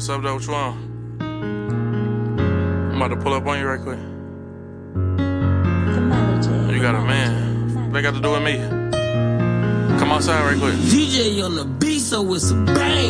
What's up, though? What you on? I'm about to pull up on you right quick. You got a man. What they got to do with me? Come outside right quick. DJ on the beat, so it's a bang.